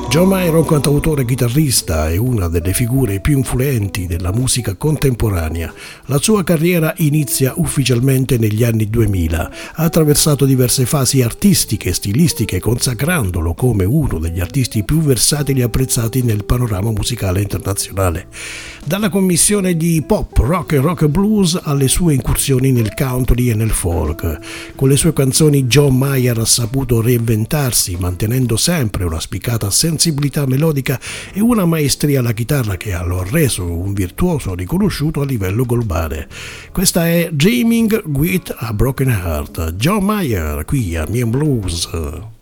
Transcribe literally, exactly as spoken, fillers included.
John Mayer è un cantautore chitarrista e una delle figure più influenti della musica contemporanea. La sua carriera inizia ufficialmente negli anni duemila. Ha attraversato diverse fasi artistiche e stilistiche, consacrandolo come uno degli artisti più versatili e apprezzati nel panorama musicale internazionale. Dalla commissione di pop, rock e rock and blues alle sue incursioni nel country e nel folk. Con le sue canzoni John Mayer ha saputo reinventarsi, mantenendo sempre una spiccata sensibilità melodica e una maestria alla chitarra che lo ha reso un virtuoso riconosciuto a livello globale. Questa è Dreaming with a Broken Heart, John Mayer qui a Mian Blues.